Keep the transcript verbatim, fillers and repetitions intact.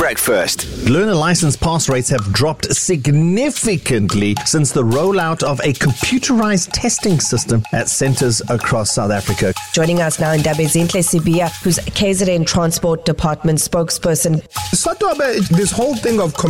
Breakfast. Learner license pass rates have dropped significantly since the rollout of a computerized testing system at centres across South Africa. Joining us now in Dabezinhle Sibia, who's K Z N Transport Department spokesperson. Satobe, this whole thing of